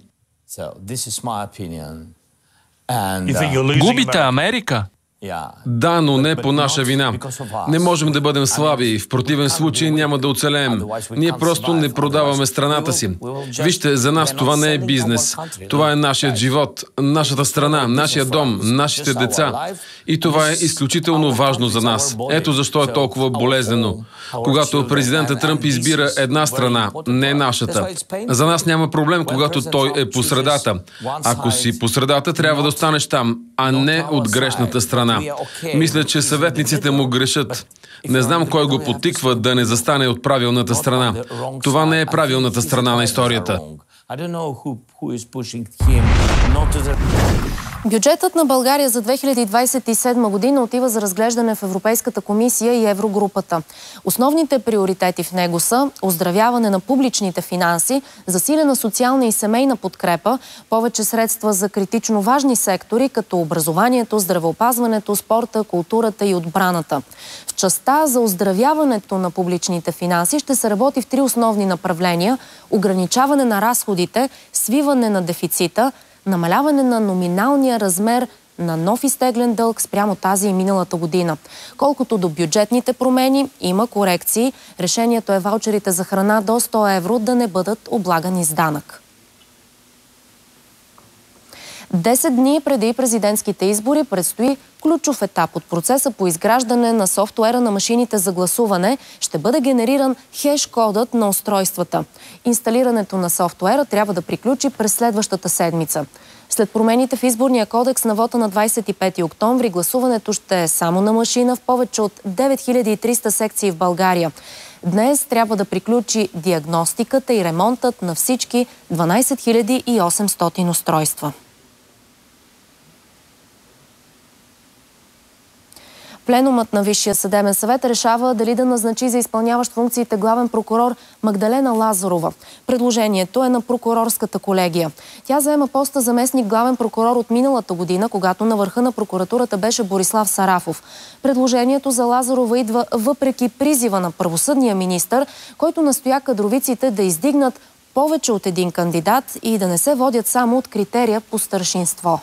Губите Америка? Да, но не по наша вина. Не можем да бъдем слаби. В противен случай няма да оцелеем. Ние просто не продаваме страната си. Вижте, за нас това не е бизнес. Това е нашият живот, нашата страна, нашия дом, нашите деца. И това е изключително важно за нас. Ето защо е толкова болезнено. Когато президентът Тръмп избира една страна, не нашата. За нас няма проблем, когато той е по средата. Ако си по средата, трябва да останеш там, а не от грешната страна. Мисля, че съветниците му грешат. Не знам кой го потиква да не застане от правилната страна. Това не е правилната страна на историята. Бюджетът на България за две хиляди двадесет и седма година отива за разглеждане в Европейската комисия и Еврогрупата. Основните приоритети в него са оздравяване на публичните финанси, засилена социална и семейна подкрепа, повече средства за критично важни сектори, като образованието, здравеопазването, спорта, културата и отбраната. В частта за оздравяването на публичните финанси ще се работи в три основни направления – ограничаване на разходите, свиване на дефицита, намаляване на номиналния размер на нов изтеглен дълг спрямо тази и миналата година. Колкото до бюджетните промени, има корекции. Решението е ваучерите за храна до сто евро да не бъдат облагани с данък. Десет дни преди президентските избори предстои ключов етап от процеса по изграждане на софтуера на машините за гласуване. Ще бъде генериран хеш-кодът на устройствата. Инсталирането на софтуера трябва да приключи през следващата седмица. След промените в изборния кодекс на вота на двадесет и пети октомври, гласуването ще е само на машина в повече от девет хиляди и триста секции в България. Днес трябва да приключи диагностиката и ремонтът на всички дванадесет хиляди и осемстотин устройства. Пленумът на Висшия съдебен съвет решава дали да назначи за изпълняващ функциите главен прокурор Магдалена Лазарова. Предложението е на прокурорската колегия. Тя заема поста заместник главен прокурор от миналата година, когато на върха на прокуратурата беше Борислав Сарафов. Предложението за Лазарова идва въпреки призива на правосъдния министър, който настоя кадровиците да издигнат повече от един кандидат и да не се водят само от критерия по старшинство.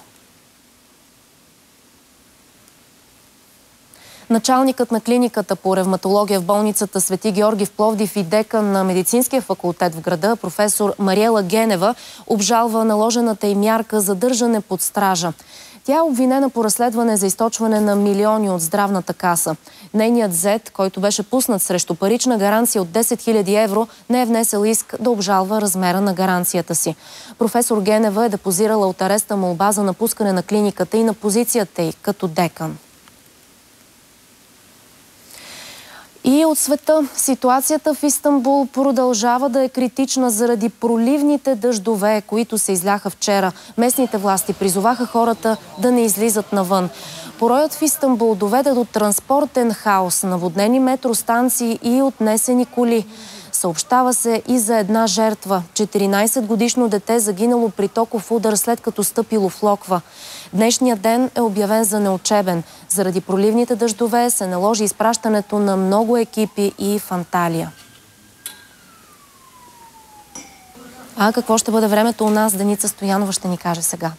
Началникът на клиниката по ревматология в болницата Свети Георги в Пловдив и декан на медицинския факултет в града, професор Мариела Генева, обжалва наложената й мярка задържане под стража. Тя е обвинена по разследване за източване на милиони от здравната каса. Нейният зет, който беше пуснат срещу парична гаранция от десет хиляди евро, не е внесъл иск да обжалва размера на гаранцията си. Професор Генева е депозирала от ареста молба за напускане на клиниката и на позицията й като декан. И от света ситуацията в Истанбул продължава да е критична заради проливните дъждове, които се изляха вчера. Местните власти призоваха хората да не излизат навън. Пороят в Истанбул доведе до транспортен хаос, наводнени метростанции и отнесени коли. Съобщава се и за една жертва. четиринадесетгодишно дете загинало при токов удар, след като стъпило в Локва. Днешният ден е обявен за неучебен. Заради проливните дъждове се наложи изпращането на много екипи и в Анталия. А какво ще бъде времето у нас, Деница Стоянова ще ни каже сега.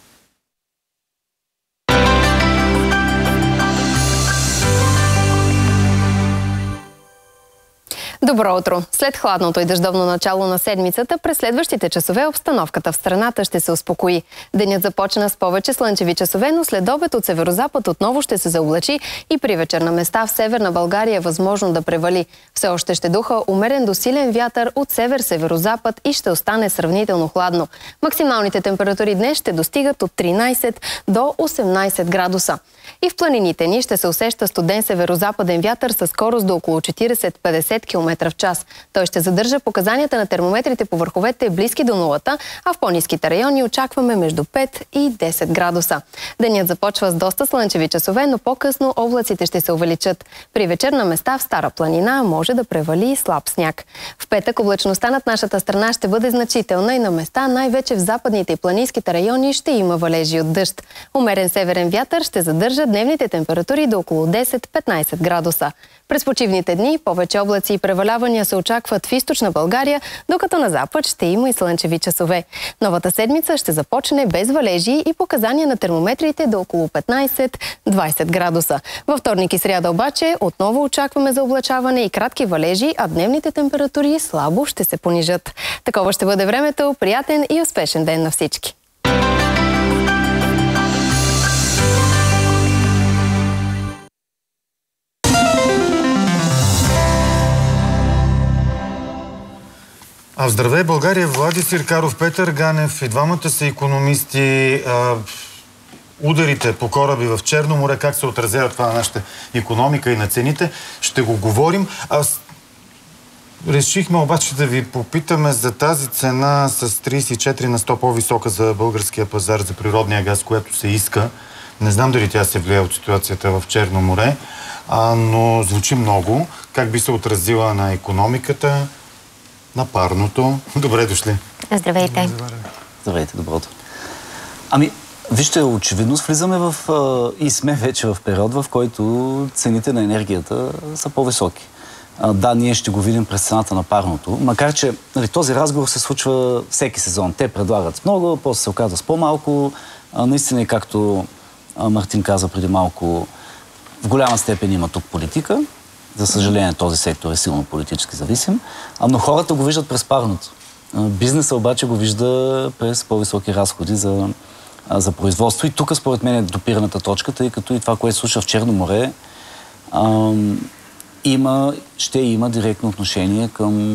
Добро утро! След хладното и дъждовно начало на седмицата, през следващите часове обстановката в страната ще се успокои. Денят започна с повече слънчеви часове, но след обед от северозапад отново ще се заоблачи и при вечер на места в северна България е възможно да превали. Все още ще духа умерен до силен вятър от север-северозапад и ще остане сравнително хладно. Максималните температури днес ще достигат от тринадесет до осемнадесет градуса. И в планините ни ще се усеща студен северозападен вятър със скорост до около четиридесет до петдесет километра в час. Той ще задържа показанията на термометрите по върховете близки до нулата, а в по-ниските райони очакваме между пет и десет градуса. Денят започва с доста слънчеви часове, но по-късно облаците ще се увеличат. При вечер на места в Стара планина може да превали и слаб сняг. В петък облачността над нашата страна ще бъде значителна и на места, най-вече в западните и планинските райони, ще има валежи от дъжд. Умерен северен вятър ще задържа дневните температури до около десет до петнадесет градуса. През почивните дни повече облаци и превалявания се очакват в източна България, докато на запад ще има и слънчеви часове. Новата седмица ще започне без валежи и показания на термометрите до около петнадесет до двадесет градуса. Във вторник и сряда обаче отново очакваме заоблачаване и кратки валежи, а дневните температури слабо ще се понижат. Такова ще бъде времето. Приятен и успешен ден на всички! А в Здравей България Влади Сиркаров, Петър Ганев и двамата са икономисти. А, ударите по кораби в Черно море, как се отразява това на нашата икономика и на цените, ще го говорим. А, Решихме обаче да ви попитаме за тази цена с тридесет и четири на сто по-висока за българския пазар за природния газ, което се иска. Не знам дали тя се влияе от ситуацията в Черно море, а, но звучи много. Как би се отразила на икономиката, на парното? Добре дошли. Здравейте. Здравейте, добро утро. Ами, вижте, очевидно влизаме в, и сме вече в период, в който цените на енергията са по-високи. Да, ние ще го видим през цената на парното, макар че нали, този разговор се случва всеки сезон. Те предлагат много, после се оказва с по-малко. Наистина, както Мартин каза преди малко, в голяма степен има тук политика. За съжаление, този сектор е силно политически зависим, но хората го виждат през парното. Бизнесът обаче го вижда през по-високи разходи за, за производство. И тук, според мен, е допираната точка, тъй като и това, което случва в Черно море, има, ще има директно отношение към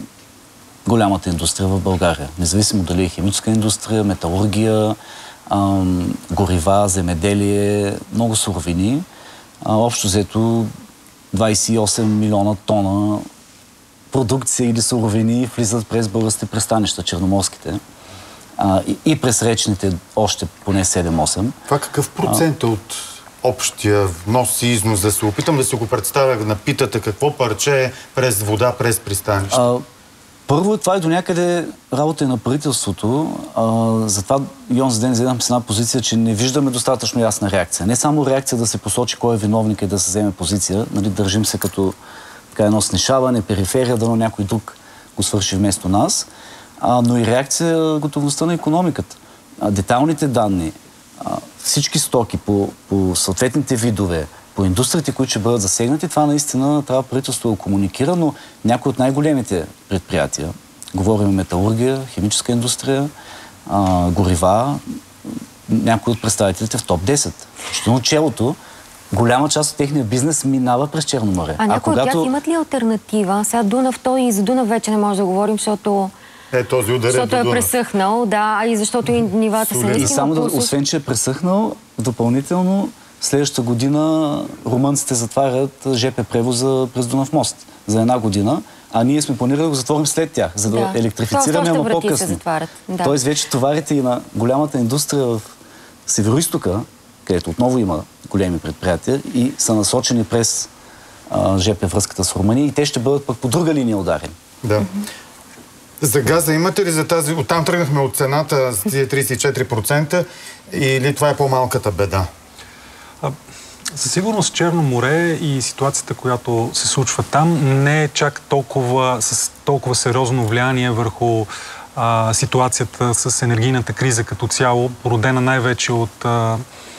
голямата индустрия в България. Независимо дали е химическа индустрия, металургия, ам, горива, земеделие, много суровини. А, общо взето двадесет и осем милиона тона продукция или суровини влизат през българските пристанища, черноморските. А, и, и през речните още поне седем-осем. Това какъв процент е от общия внос и износ? Да се опитам да се го представя, да напитате какво парче е през вода, през пристанище. А, първо, това е до някъде работа и на правителството. А, затова и онзи ден взедам с една позиция, че не виждаме достатъчно ясна реакция. Не само реакция да се посочи кой е виновник и да се вземе позиция, нали, държим се като така, едно снишаване, периферия, дано някой друг го свърши вместо нас, а, но и реакция готовността на икономиката. А, детайлните данни, а, всички стоки по, по съответните видове, по индустриите, които ще бъдат засегнати, това наистина трябва правителството да комуникира, но някои от най-големите предприятия, говорим металургия, химическа индустрия, а, горива, някои от представителите в топ десет. Защото челото, голяма част от техния бизнес минава през Черно море. А, а някои когато... от тях имат ли алтернатива? Сега Дунав, той и за Дунав вече не може да говорим, защото... Е, този удар защото е пресъхнал, да, а и защото и нивата са ниски. И само да, освен, че е пресъхнал, допълнително следващата година румънците затварят ЖП превоза през Дунав мост за една година, а ние сме планирали да го затворим след тях, за да, да. електрифицираме, ама по-късно. Да. Тоест вече товарите и на голямата индустрия в Североизтока, където отново има големи предприятия и са насочени през а, ЖП връзката с Румъния и те ще бъдат пък по друга линия ударени. Да. Mm-hmm. За газа имате ли за тази... Оттам тръгнахме от цената с тия тридесет и четири процента или това е по-малката беда? А, със сигурност Черно море и ситуацията, която се случва там, не е чак толкова, с толкова сериозно влияние върху а, ситуацията с енергийната криза като цяло, породена най-вече от а,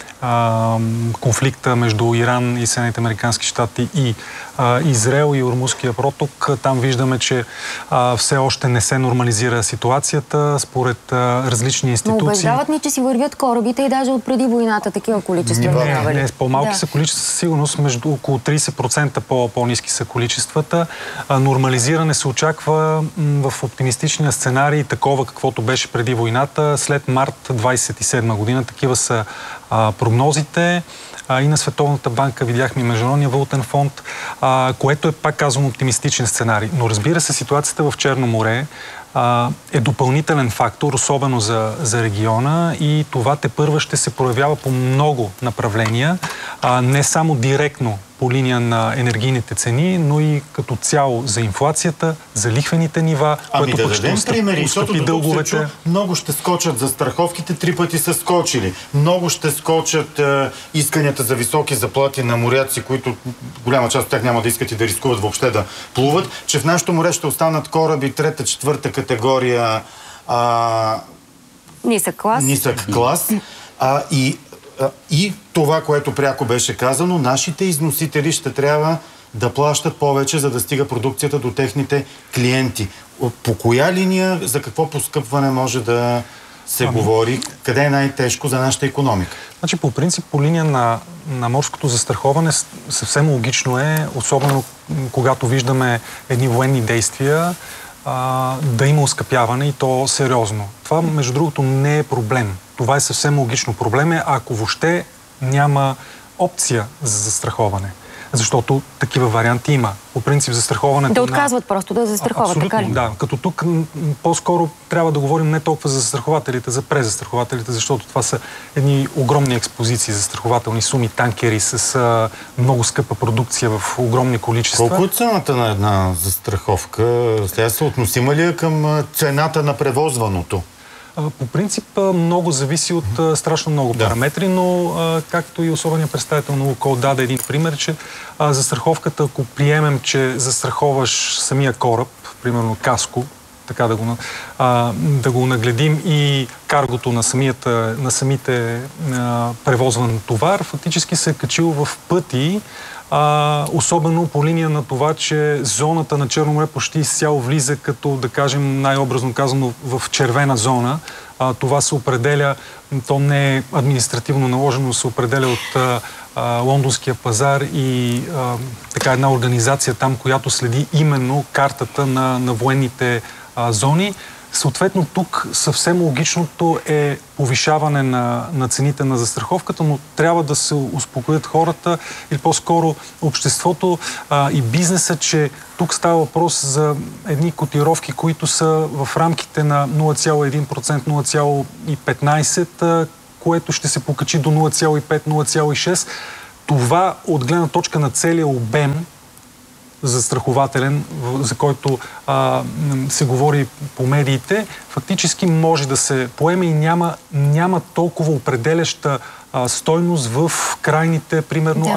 а, конфликта между Иран и Съединените американски щати и а, Израел и Ормузския проток. Там виждаме, че а, все още не се нормализира ситуацията според а, различни институции. Но убеждават ни, че си вървят корабите и даже от преди войната такива количества. Не, не, не по-малки да. са количества, със сигурност между около тридесет процента по-ниски са количествата. А, нормализиране се очаква м, в оптимистичния сценарий, такова каквото беше преди войната, след март двадесет и седма година. Такива са а, прогнозите. А, и на Световната банка видяхме и Международния валутен фонд, а, което е, пак казвам, оптимистичен сценарий. Но разбира се, ситуацията в Черно море а, е допълнителен фактор, особено за, за региона, и това тепърва ще се проявява по много направления, а, не само директно по линия на енергийните цени, но и като цяло за инфлацията, за лихвените нива, ами което да пък ще устъпи, защото дълговете. Чу, много ще скочат за страховките, три пъти са скочили. Много ще скочат е, исканията за високи заплати на моряци, които голяма част от тях няма да искат и да рискуват въобще да плуват, че в нашото море ще останат кораби трета, четвърта категория а, нисък клас. Нисък клас. А, и И това, което пряко беше казано, нашите износители ще трябва да плащат повече, за да стига продукцията до техните клиенти. По коя линия, за какво поскъпване може да се ами... говори? Къде е най-тежко за нашата икономика? Значи, по принцип, по линия на, на морското застраховане съвсем логично е, особено когато виждаме едни военни действия, а, да има оскъпяване и то сериозно. Това, между другото, не е проблем. Това е съвсем логично. Проблем е, ако въобще няма опция за застраховане. защото такива варианти има. По принцип застраховането да отказват на... просто да застраховат, абсолютно, така ли? Да, като тук по-скоро трябва да говорим не толкова за застрахователите, за презастрахователите, защото това са едни огромни експозиции, застрахователни суми, танкери с а, много скъпа продукция в огромни количества. Колко е цената на една застраховка? Сега се относима ли е към цената на превозваното? По принцип много зависи от страшно много да. параметри, но както и особеният представител на Лукойл даде един пример, че застраховката, ако приемем, че застраховаш самия кораб, примерно каско, така да го, а, да го нагледим и каргото на, самията, на самите а, превозван товар, фактически се е качил в пъти, а, особено по линия на това, че зоната на Черно море почти изцяло влиза като, да кажем, най-образно казано, в червена зона. А, това се определя, то не е административно наложено, се определя от а, а, лондонския пазар и а, така една организация там, която следи именно картата на, на военните а, зони. Съответно, тук съвсем логичното е повишаване на, на цените на застраховката, но трябва да се успокоят хората или по-скоро обществото а, и бизнеса, че тук става въпрос за едни котировки, които са в рамките на нула цяло един процент, нула цяло петнайсет процента, което ще се покачи до нула цяло и пет, нула цяло и шест. Това от гледна точка на целия обем застрахователен, за който а, се говори по медиите, фактически може да се поеме и няма, няма толкова определяща а, стойност в крайните, примерно,